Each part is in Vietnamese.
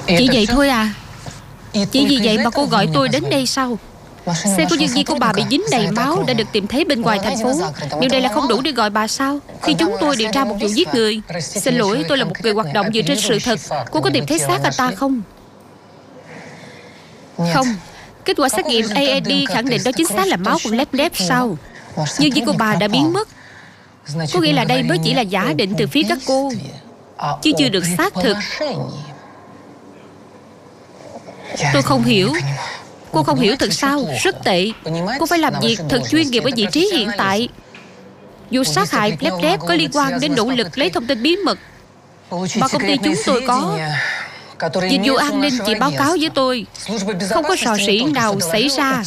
Chỉ vậy thôi à? Chỉ vì vậy mà cô gọi tôi đến đây sao? Xe của nhân viên của bà bị dính đầy máu, đã được tìm thấy bên ngoài thành phố. Điều này là không đủ để gọi bà sao? Khi chúng tôi điều tra một vụ giết người. Xin lỗi, tôi là một người hoạt động dựa trên sự thật. Cô có tìm thấy xác anh ta không? Không. Kết quả xét nghiệm AED khẳng định đó chính xác là máu của Lebedev sao? Nhân viên của bà đã biến mất. Có nghĩa là đây mới chỉ là giả định từ phía các cô, chứ chưa được xác thực. Tôi không hiểu. Cô không hiểu thật sao? Rất tệ. Cô phải làm việc thật chuyên nghiệp ở vị trí hiện tại. Vụ sát hại Lebedev có liên quan đến nỗ lực lấy thông tin bí mật mà công ty chúng tôi có. Dịch vụ an ninh chỉ báo cáo với tôi không có rò rỉ nào xảy ra.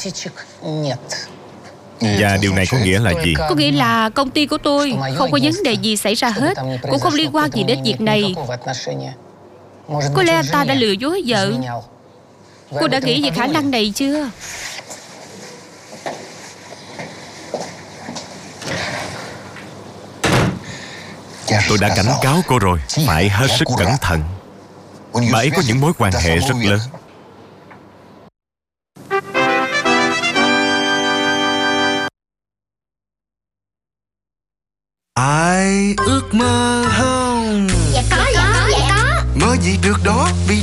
Và điều này có nghĩa là gì? Có nghĩa là công ty của tôi không có vấn đề gì xảy ra hết, cũng không liên quan gì đến việc này. Có lẽ anh ta đã lừa dối vợ. Cô đã nghĩ về khả năng này chưa? Tôi đã cảnh cáo cô rồi, phải hết sức cẩn thận. Bà ấy có những mối quan hệ rất lớn. Ai ước mơ không? Dạ có. Mơ gì được đó, vì